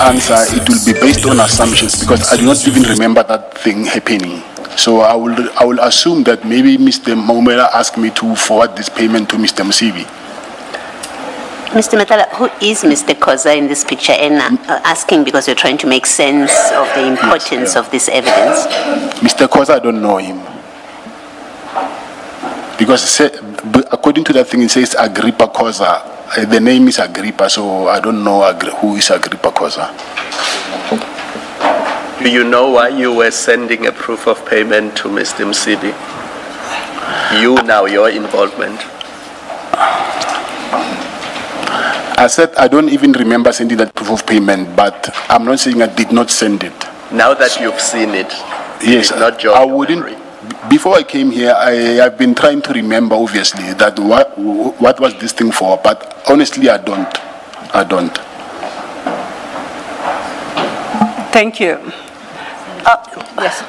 answer. It will be based on assumptions because I do not even remember that thing happening. So I will assume that maybe Mr. Maumela asked me to forward this payment to Mr. Msibi. Mr. Matala, who is Mr. Koza in this picture? And asking because you're trying to make sense of the importance of this evidence. Mr. Koza, I don't know him. Because according to that thing, it says Agrippa Koza. The name is Agrippa, so I don't know who is Agrippa Koza. Do you know why you were sending a proof of payment to Mr. Msibi? Your involvement. I said I don't even remember sending that proof of payment, but I'm not saying I did not send it. Now that you've seen it, yes, not I wouldn't. Memory. Before I came here, I've been trying to remember, obviously, that what was this thing for, but honestly, I don't. Thank you. Yes.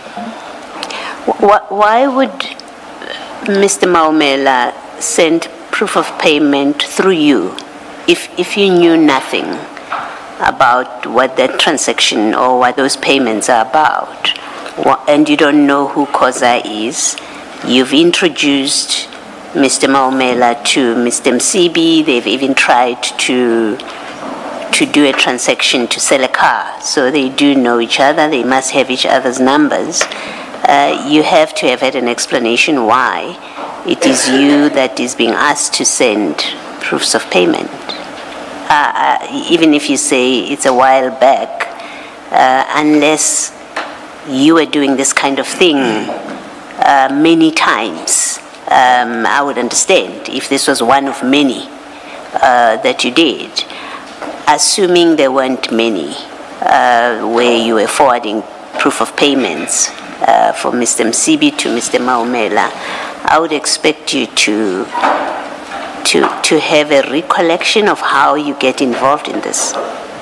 Why would Mr. Maumela send proof of payment through you if you knew nothing about what that transaction or what those payments are about? And you don't know who Koza is? You've introduced Mr. Maumela to Mr. Msibi. They've even tried to do a transaction to sell a car. So they do know each other. They must have each other's numbers. You have to have had an explanation why it is you that is being asked to send proofs of payment. Even if you say it's a while back, unless you were doing this kind of thing many times, I would understand if this was one of many that you did. Assuming there weren't many where you were forwarding proof of payments for Mr. Msibi to Mr. Maumela, I would expect you to have a recollection of how you get involved in this.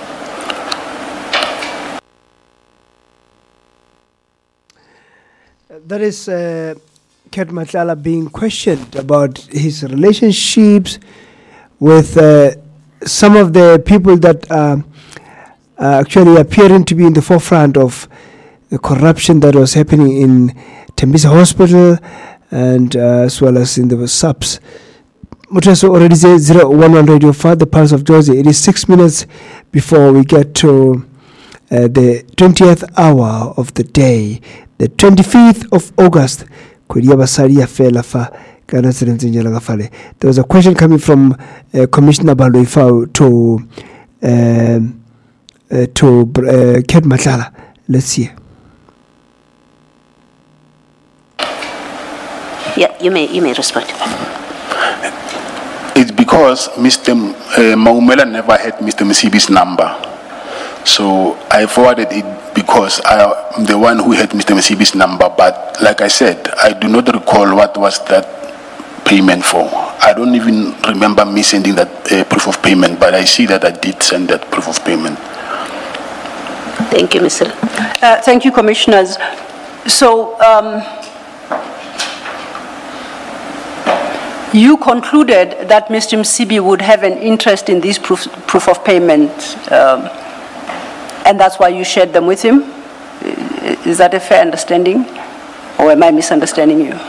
That is Kurt Matlala being questioned about his relationships with some of the people that are actually appearing to be in the forefront of the corruption that was happening in Tembisa Hospital and as well as in the subs. Mutreso already said 011 Radio for the Pulse of Jozi. It is 6 minutes before we get to the 20th hour of the day, the 25th of August. There was a question coming from Commissioner Baloifao to Kurt Matlala. Let's see. Yeah, you may respond. It's because Mr. Maumela never had Mr. Msibi's number. So I forwarded it because I'm the one who had Mr. Msibi's number. But like I said, I do not recall what was that payment for. I don't even remember me sending that proof of payment, but I see that I did send that proof of payment. Thank you, Mr. Thank you, Commissioners. So you concluded that Mr. Msibi would have an interest in this proof of payment, and that's why you shared them with him? Is that a fair understanding, or am I misunderstanding you?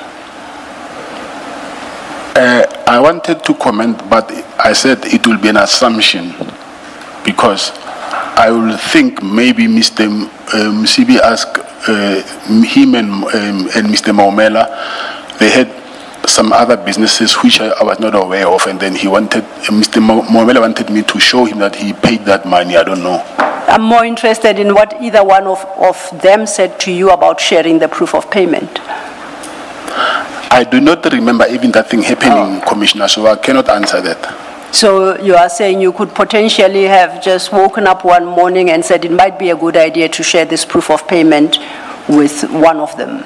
I wanted to comment, but I said it will be an assumption because I will think maybe Mr. Msibi asked him and Mr. Maumela. They had some other businesses which I was not aware of, and then Mr. Maumela wanted me to show him that he paid that money. I don't know. I'm more interested in what either one of them said to you about sharing the proof of payment. I do not remember even that thing happening, Commissioner, so I cannot answer that. So you are saying you could potentially have just woken up one morning and said it might be a good idea to share this proof of payment with one of them?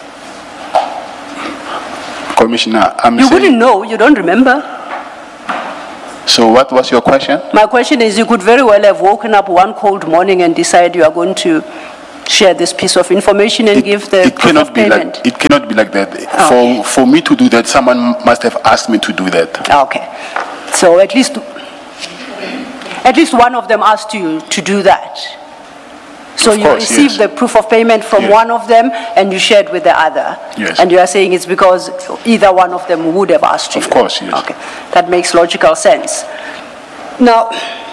Commissioner, you wouldn't know, you don't remember. So what was your question? My question is, you could very well have woken up one cold morning and decide you are going to share this piece of information and give the proof of payment. It cannot be like that. Okay. For me to do that, someone must have asked me to do that. Okay. So at least At least one of them asked you to do that. So Of you course, received yes. the proof of payment from Yes. one of them and you shared with the other. Yes. And you are saying it's because either one of them would have asked you. Of course, yes. Okay, that makes logical sense. Now,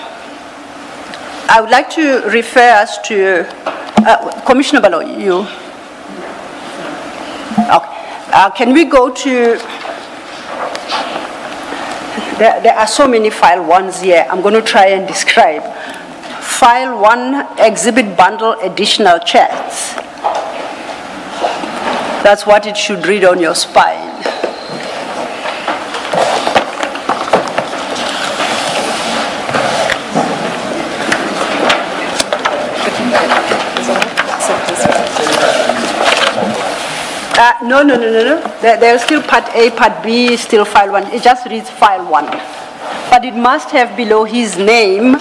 I would like to refer us to, Commissioner Balo, you. Okay. Can we go to, there are so many file ones here. I'm going to try and describe. File 1, exhibit bundle, additional chats. That's what it should read on your spine. No. There's still part A, part B, still file 1. It just reads file 1. But it must have below his name,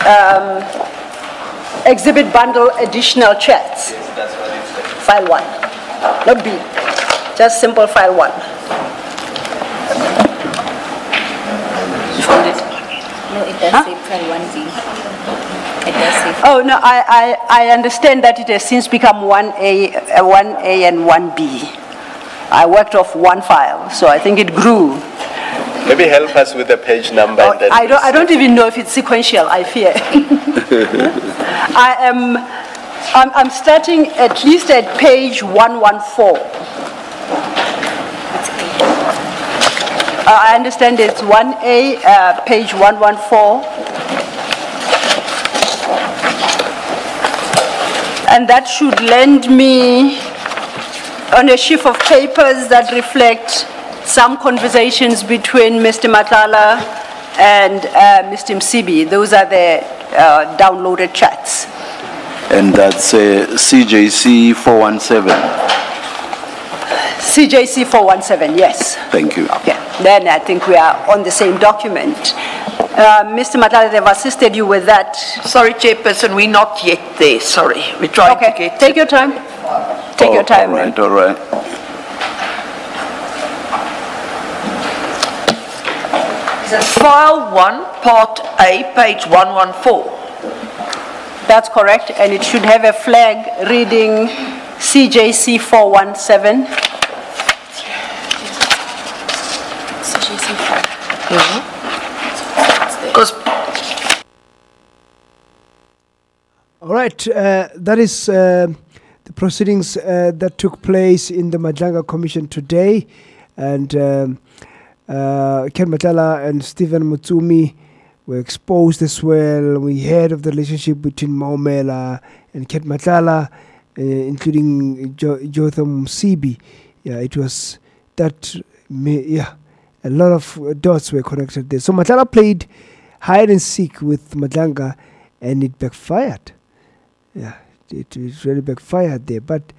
exhibit bundle, additional chats. Yes, that's what it says. File 1, not B, just simple file 1. You found it? No, it does say file 1B. It does say. Oh, no, I understand that it has since become 1A and 1B. I worked off one file, so I think it grew. Maybe help us with the page number. Oh, and then I don't even know if it's sequential, I fear. I'm starting at least at page 114. I understand it's 1A, page 114. And that should lend me on a sheaf of papers that reflect some conversations between Mr. Matlala and Mr. Msibi. Those are the downloaded chats. And that's CJC 417. CJC 417, yes. Thank you. Okay, then I think we are on the same document. Mr. Matlala, they've assisted you with that. Sorry, Chairperson, we're not yet there, sorry. We're trying to Okay, get... take your time. Take your time. All right. File 1, Part A, page 114. That's correct, and it should have a flag reading CJC 417. Because All right, that is the proceedings that took place in the Madlanga Commission today, and Ken Matlala and Stephen Mutsumi were exposed as well. We heard of the relationship between Maumela and Ken Matlala, including Jotham Msibi. Yeah, it was that, a lot of dots were connected there. So Matlala played hide and seek with Madlanga, and it backfired. Yeah, it really backfired there. But,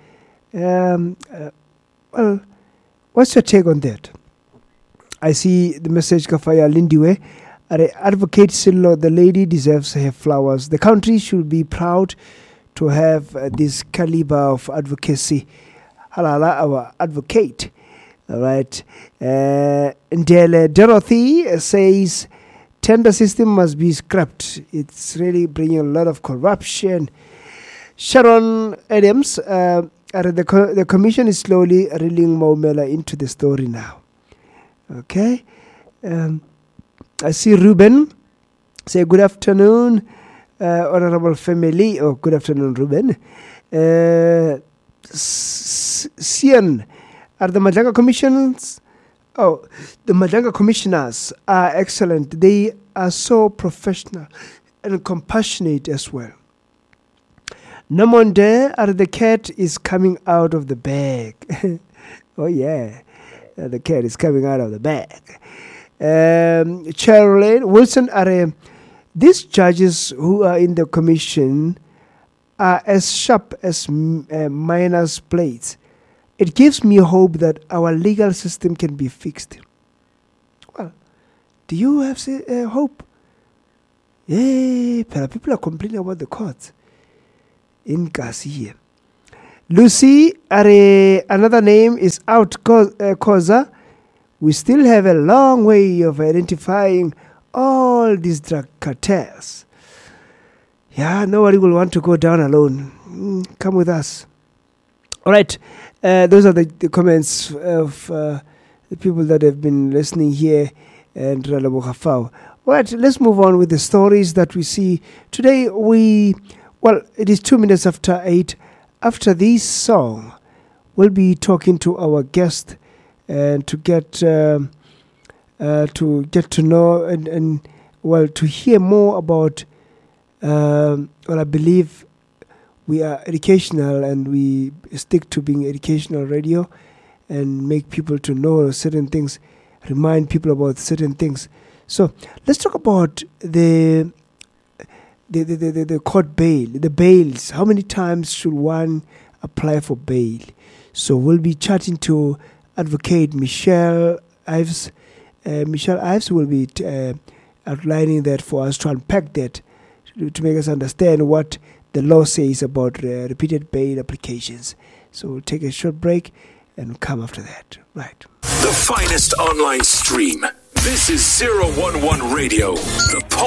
well, what's your take on that? I see the message Kafaya Lindiwe. Advocate Silo, the lady deserves her flowers. The country should be proud to have this caliber of advocacy. Halala, our advocate. All right. Ndele Dorothy says, tender system must be scrapped. It's really bringing a lot of corruption. Sharon Adams, the commission is slowly reeling Maumela into the story now. Okay. I see Ruben say good afternoon, honorable family. Oh, good afternoon, Ruben. Sian, are the Madlanga commissions? Oh, the Madlanga commissioners are excellent. They are so professional and compassionate as well. Namonde, the cat is coming out of the bag. Oh yeah, the cat is coming out of the bag. Charlene Wilson, these judges who are in the commission are as sharp as miners' blades. It gives me hope that our legal system can be fixed. Well, do you have hope? Yeah, people are complaining about the courts in Kasi here. Lucy, another name is out, Koza. We still have a long way of identifying all these drug cartels. Yeah, nobody will want to go down alone. Come with us. All right, those are the comments of the people that have been listening here and Ralabohafao. All right, let's move on with the stories that we see today. It is 2 minutes after 8. After this song, we'll be talking to our guest and to get to know and to hear more about. I believe we are educational and we stick to being educational radio and make people to know certain things, remind people about certain things. So let's talk about the court bail, the bails. How many times should one apply for bail? So we'll be chatting to Advocate Michelle Ives. Michelle Ives will be outlining that for us to unpack that, to make us understand what the law says about repeated bail applications. So we'll take a short break and come after that. Right. The finest online stream. This is 011 Radio, the